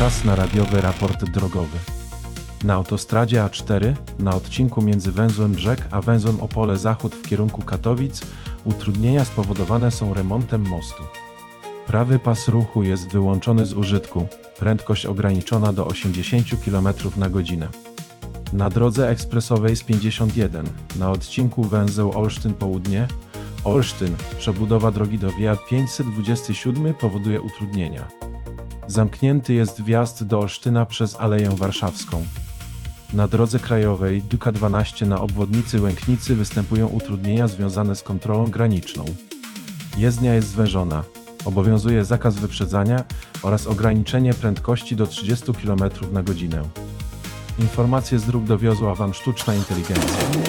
Czas na radiowy raport drogowy. Na autostradzie A4, na odcinku między węzłem Brzeg a węzłem Opole Zachód w kierunku Katowic, utrudnienia spowodowane są remontem mostu. Prawy pas ruchu jest wyłączony z użytku, prędkość ograniczona do 80 km/h. Na drodze ekspresowej z 51, na odcinku węzeł Olsztyn Południe, Olsztyn, przebudowa drogi do Via 527 powoduje utrudnienia. Zamknięty jest wjazd do Olsztyna przez Aleję Warszawską. Na drodze krajowej Duka 12 na obwodnicy Łęknicy występują utrudnienia związane z kontrolą graniczną. Jezdnia jest zwężona, obowiązuje zakaz wyprzedzania oraz ograniczenie prędkości do 30 km/h. Informacje z dróg dowiozła Wam sztuczna inteligencja.